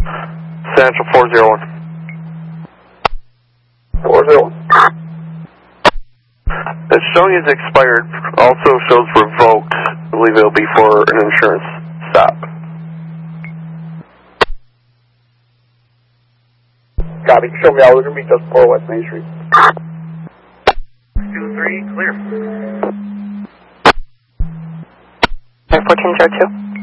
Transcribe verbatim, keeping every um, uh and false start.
Central four zero one. four zero one. It's showing it's expired. Also shows revoked. I believe it'll be for an insurance stop. Copy. Show me out. We're going to meet just four West Main Street. two three, clear. fourteen zero two.